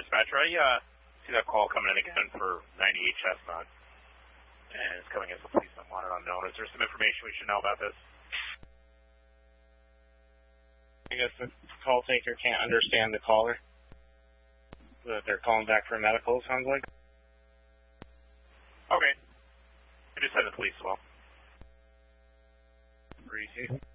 dispatcher. I see that call coming in again for 98 Chestnut, and it's coming as a police unwanted unknown. Is there some information we should know about this? I guess the call taker can't understand the caller. That they're calling back for medical, sounds like. Okay. I just had the police as well. Appreciate it.